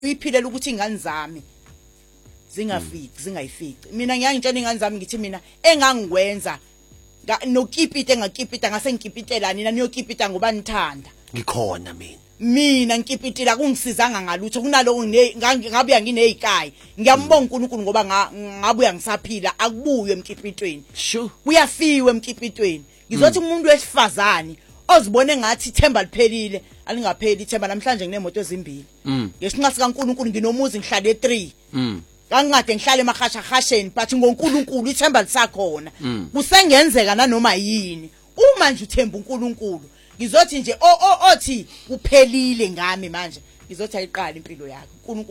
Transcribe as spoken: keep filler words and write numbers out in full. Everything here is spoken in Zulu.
uyiphilela ukuthi ingane zami zingafiki zingayifici. Mina ngiyangitshela ingane zami ngithi mina engangikwenza nokipita engakipita ngase ngikipitela nina niyokipita ngoba nithanda. Ngikhona mina. Mina ngikipitila kungisizanga ngalutho kunaloko ngabuya nginezikayi. Ngiyambonga uNkulunkulu ngoba ngabuya ngisaphila akubuye emkipitweni. Sure. Kuyafiwe emkipitweni. Ngizothi umuntu wesifazane ozibone ngathi ithemba liphelile alingapheli ithemba namhlanje nginemoto ezimbili. Ngesinqa sika uNkulunkulu nginomuzi ngihlale three. Mm. Kangade ngihlale emahasha hasheni but ngoNkulunkulu ithemba lisakhona. Kusengenzeka nanoma yini. Uma nje uthemba uNkulunkulu ngizothi nje o othi kuphelile ngami manje ngizothi ayiqala impilo yakhe.